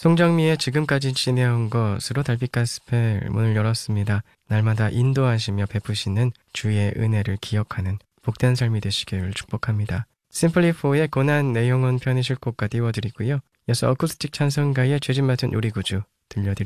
송정미의 지금까지 지내온 것으로 달빛 가스펠 문을 열었습니다. 날마다 인도하시며 베푸시는 주의 은혜를 기억하는 복된 삶이 되시기를 축복합니다. 심플리4의 고난 내용은 편히 쉴 곳과 띄워드리고요. 이어서 어쿠스틱 찬송가의 죄짐 맡은 우리 구주 들려드립니다.